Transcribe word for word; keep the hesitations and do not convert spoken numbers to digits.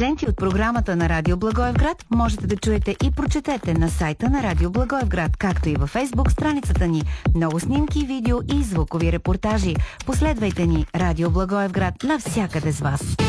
Акценти от програмата на Радио Благоевград можете да чуете и прочетете на сайта на Радио Благоевград, както и във Фейсбук страницата ни. Много снимки, видео и звукови репортажи. Последвайте ни, Радио Благоевград, навсякъде с вас.